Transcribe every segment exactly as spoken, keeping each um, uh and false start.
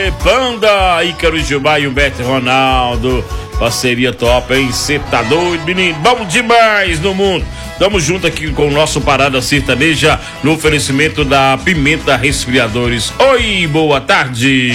Aê, Panda, Ícaro Gilmar e Humberto Ronaldo. Parceria top, hein? Cê tá doido, menino? Bom demais no mundo. Tamo junto aqui com o nosso Parada Sertaneja no oferecimento da Pimenta Resfriadores. Oi, boa tarde.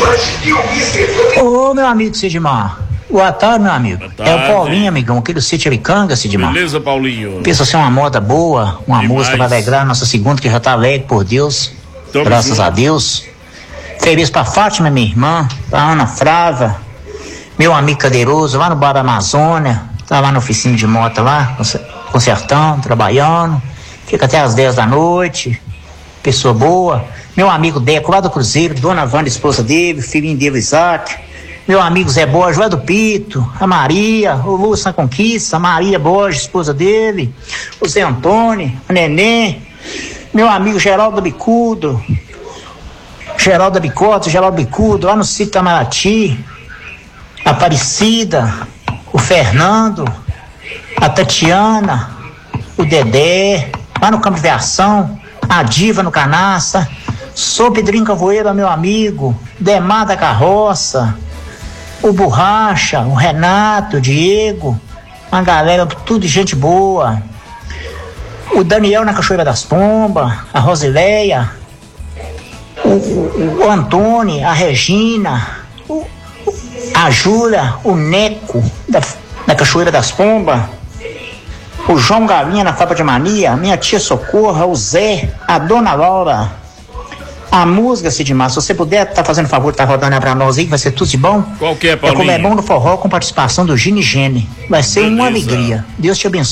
Ô, meu amigo Sidmar. Boa tarde, meu amigo. Boa tarde. É o Paulinho, amigão, aqui do Sítio Aricanga, Sidmar. Beleza, Paulinho? Pensa ser uma moda boa, uma Demais. música pra alegrar nossa segunda, que já tá alegre, por Deus. Tamo Graças junto. a Deus. Feliz pra Fátima, minha irmã, pra Ana Frava, meu amigo Cadeiroso, lá no Bar da Amazônia, tá lá na oficina de moto lá, consertando, trabalhando, fica até às dez da noite, pessoa boa. Meu amigo Deco, lá do Cruzeiro, Dona Wanda, esposa dele, filhinho dele, Isaac. Meu amigo Zé Borges, lá do Pito, a Maria, o Lúcio na Conquista, a Maria Borges, esposa dele, o Zé Antônio, a Neném, meu amigo Geraldo Bicudo, Geraldo Bicota, Geraldo Bicudo, lá no sítio Itamaraty, a Aparecida, o Fernando, a Tatiana, o Dedé, lá no Campo de Ação, a Diva no Canaça, sou Pedrinho Cavoeiro, meu amigo, Demar da Carroça, o Borracha, o Renato, o Diego, uma galera, tudo de gente boa, o Daniel na Cachoeira das Pombas, a Rosileia, o, o, o Antônio, a Regina, o, a Júlia, o Neco da, da Cachoeira das Pombas, o João Galinha na Fábrica de Mania, minha tia Socorra, o Zé, a Dona Laura. A música, Sidmar, se você puder, tá fazendo favor, tá rodando aí pra nós aí, vai ser tudo de bom. Qual que é, É Paulinho? como é bom no forró com participação do Gini Gene. Vai ser Beleza. uma alegria. Deus te abençoe.